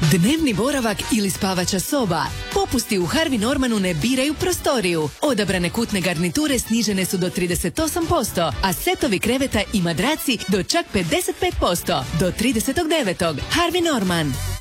Dnevni boravak ili spavača soba. Popusti u Harvey Normanu ne biraju prostoriju. Odabrane kutne garniture snižene su do 38%, a setovi kreveta i madraci do čak 55%. Do 30.9. Harvey Norman.